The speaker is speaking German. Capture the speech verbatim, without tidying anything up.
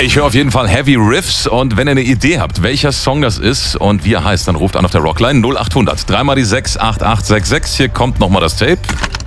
Ich höre auf jeden Fall Heavy Riffs und wenn ihr eine Idee habt, welcher Song das ist und wie er heißt, dann ruft an auf der Rockline null acht hundert. Dreimal die sechs acht acht sechs sechs. Hier kommt nochmal das Tape.